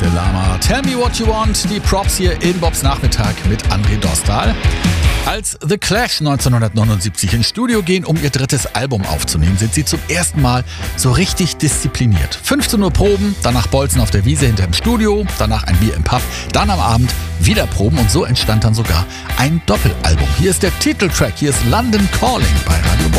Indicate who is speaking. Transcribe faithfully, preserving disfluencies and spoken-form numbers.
Speaker 1: The Lama. Tell me what you want. Die Props hier in Bobs Nachmittag mit André Dostal. Als The Clash neunzehnhundertneunundsiebzig ins Studio gehen, um ihr drittes Album aufzunehmen, sind sie zum ersten Mal so richtig diszipliniert. fünfzehn Uhr Proben, danach Bolzen auf der Wiese hinter dem Studio, danach ein Bier im Pub, dann am Abend wieder Proben und so entstand dann sogar ein Doppelalbum. Hier ist der Titeltrack, hier ist London Calling bei Radio Bob.